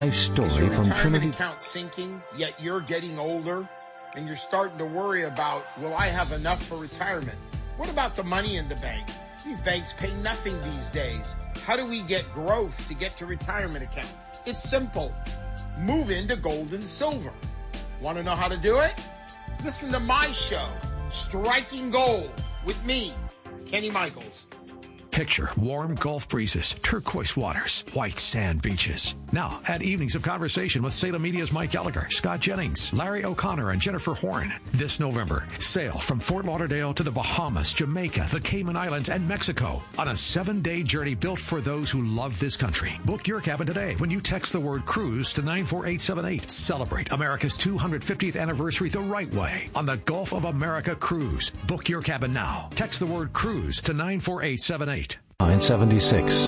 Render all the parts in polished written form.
Life story from Trinity. Account sinking, yet you're getting older, and you're starting to worry about, will I have enough for retirement? What about the money in the bank? These banks pay nothing these days. How do we get growth to get to retirement account? It's simple. Move into gold and silver. Want to know how to do it? Listen to my show, Striking Gold, with me, Kenny Michaels. Picture warm Gulf breezes, turquoise waters, white sand beaches. Now, add evenings of conversation with Salem Media's Mike Gallagher, Scott Jennings, Larry O'Connor, and Jennifer Horn. This November, sail from Fort Lauderdale to the Bahamas, Jamaica, the Cayman Islands, and Mexico on a 7-day journey built for those who love this country. Book your cabin today when you text the word cruise to 94878. Celebrate America's 250th anniversary the right way on the Gulf of America Cruise. Book your cabin now. Text the word cruise to 94878. 976.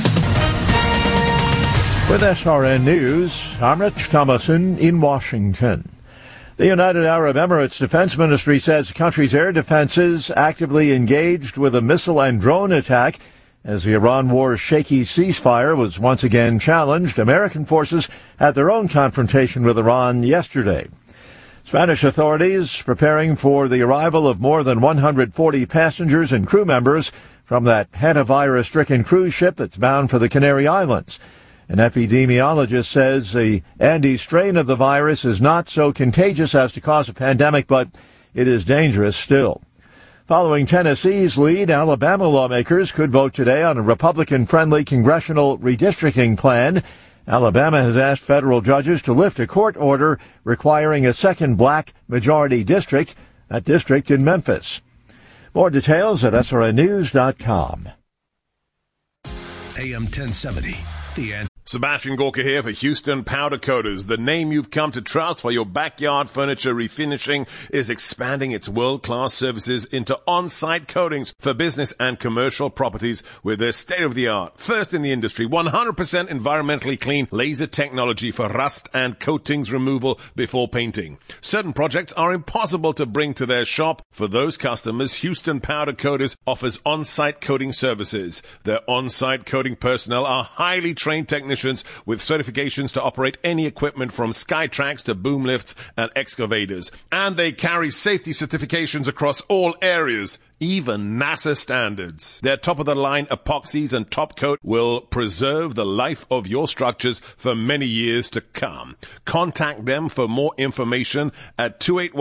With SRN News, I'm Rich Thomason in Washington. The United Arab Emirates Defense Ministry says the country's air defenses actively engaged with a missile and drone attack as the Iran war's shaky ceasefire was once again challenged. American forces had their own confrontation with Iran yesterday. Spanish authorities preparing for the arrival of more than 140 passengers and crew members from that hantavirus-stricken cruise ship that's bound for the Canary Islands. An epidemiologist says the Andes strain of the virus is not so contagious as to cause a pandemic, but it is dangerous still. Following Tennessee's lead, Alabama lawmakers could vote today on a Republican-friendly congressional redistricting plan. Alabama has asked federal judges to lift a court order requiring a second black majority district, that district in Memphis. More details at srnnews.com. AM 1070, The Answer. Sebastian Gorka here for Houston Powder Coaters. The name you've come to trust for your backyard furniture refinishing is expanding its world-class services into on-site coatings for business and commercial properties with their state-of-the-art, first in the industry, 100% environmentally clean laser technology for rust and coatings removal before painting. Certain projects are impossible to bring to their shop. For those customers, Houston Powder Coaters offers on-site coating services. Their on-site coating personnel are highly trained technicians with certifications to operate any equipment from Skytrax to boom lifts and excavators. And they carry safety certifications across all areas, even NASA standards. Their top-of-the-line epoxies and top coat will preserve the life of your structures for many years to come. Contact them for more information at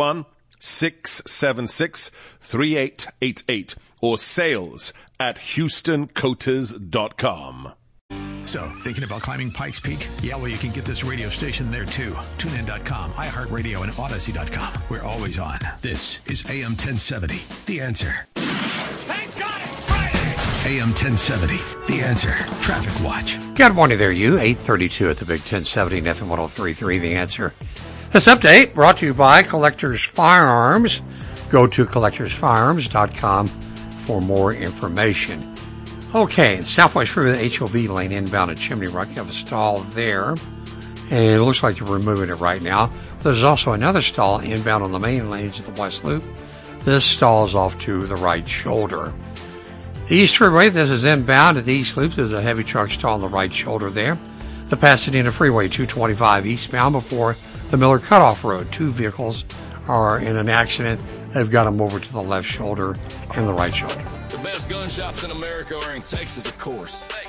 281-676-3888 or sales at HoustonCoaters.com. So, thinking about climbing Pikes Peak? Yeah, well, you can get this radio station there, too. TuneIn.com, iHeartRadio, and Odyssey.com. We're always on. This is AM 1070, The Answer. Thank God it's Friday! AM 1070, The Answer. Traffic Watch. Good morning there, you. 8:32 at the Big 1070 and FM 103.3, The Answer. This update brought to you by Collectors Firearms. Go to collectorsfirearms.com for more information. Okay, Southwest Freeway, the HOV lane inbound at Chimney Rock. You have a stall there, and it looks like they're removing it right now. There's also another stall inbound on the main lanes of the West Loop. This stall is off to the right shoulder. The East Freeway, this is inbound at the East Loop. There's a heavy truck stall on the right shoulder there. The Pasadena Freeway, 225 eastbound before the Miller Cutoff Road. Two vehicles are in an accident. They've got them over to the left shoulder and the right shoulder. The best gun shops in America are in Texas, of course.